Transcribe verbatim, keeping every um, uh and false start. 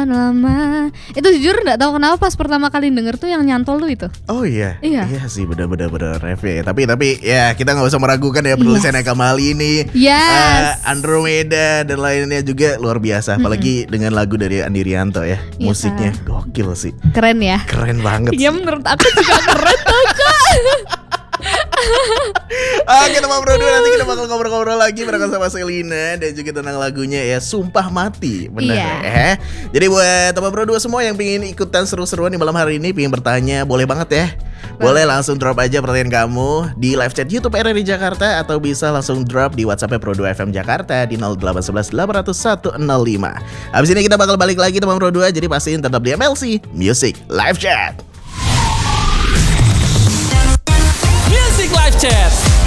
sekian lama. Itu jujur gak tahu kenapa pas pertama kali denger tuh yang nyantol tuh itu. Oh iya, iya, iya sih benar-benar benar ref ya. Tapi tapi ya kita nggak usah meragukan ya penulisan Yes. Eka Mali ini. Yes. Uh, Andromeda dan lainnya juga luar biasa. Apalagi mm-hmm. dengan lagu dari Andi Rianto ya. Iya, Musiknya kan? gokil sih. Keren ya. Keren banget. Iya sih. menurut aku juga keren tuh Kak. Oke teman berdua, nanti kita bakal ngobrol-ngobrol lagi bareng sama Selina dan juga tentang lagunya ya Sumpah Mati. Benar Iya. ya. Jadi buat teman berdua semua yang pengen ikutan seru-seruan di malam hari ini, pengen bertanya, boleh banget ya. Boleh langsung drop aja pertanyaan kamu di live chat YouTube R R I Jakarta atau bisa langsung drop di WhatsApp Pro dua F M Jakarta di nol delapan satu satu delapan nol satu nol lima. Habis ini kita bakal balik lagi teman berdua, jadi pastiin tetap di M L C Music Live Chat. Music Live Chat.